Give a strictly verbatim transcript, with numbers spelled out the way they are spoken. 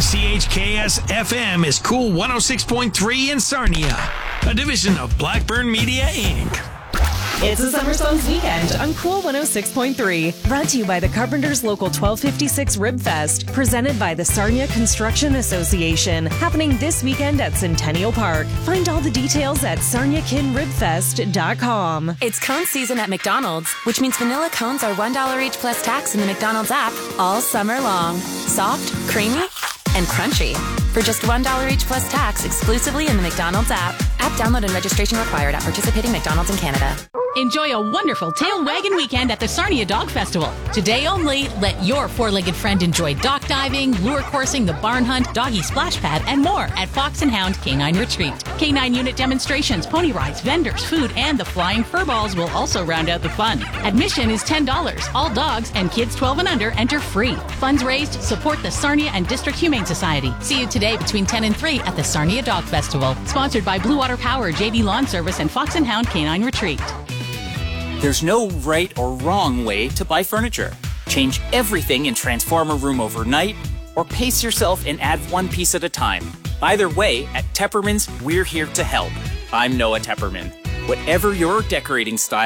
C H K S F M is Cool one oh six point three in Sarnia, a division of Blackburn Media, Incorporated. It's a Summer Songs weekend on Cool one oh six point three. Brought to you by the Carpenters Local twelve fifty-six Rib Fest. Presented by the Sarnia Construction Association. Happening this weekend at Centennial Park. Find all the details at sarnia kin rib fest dot com. It's cone season at McDonald's, which means vanilla cones are one dollar each plus tax in the McDonald's app all summer long. Soft, creamy, and crunchy. For just one dollar each plus tax exclusively in the McDonald's app. App download and registration required at participating McDonald's in Canada. Enjoy a wonderful tail wagging weekend at the Sarnia Dog Festival. Today only, let your four-legged friend enjoy dock diving, lure coursing, the barn hunt, doggy splash pad, and more at Fox and Hound Canine Retreat. Canine unit demonstrations, pony rides, vendors, food, and the flying furballs will also round out the fun. Admission is ten dollars. All dogs and kids twelve and under enter free. Funds raised support the Sarnia and District Humane Society. See you today between ten and three at the Sarnia Dog Festival. Sponsored by Blue Water Power, J D Lawn Service, and Fox and Hound Canine Retreat. There's no right or wrong way to buy furniture. Change everything and transform a room overnight, or pace yourself and add one piece at a time. Either way, at Tepperman's, we're here to help. I'm Noah Tepperman. Whatever your decorating style,